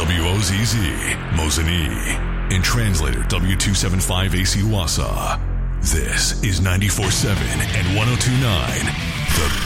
WOZZ, Mosinee, and translator W275AC Wassa. This is 94.7 and 102.9, The